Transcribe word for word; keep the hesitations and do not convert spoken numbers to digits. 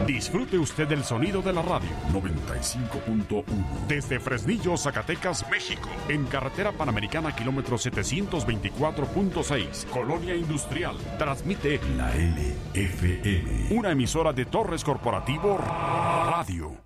Disfrute usted del sonido de la radio. noventa y cinco punto uno. Desde Fresnillo, Zacatecas, México. En carretera Panamericana, kilómetro setecientos veinticuatro punto seis. Colonia Industrial. Transmite La L F M. Una emisora de Torres Corporativo Radio.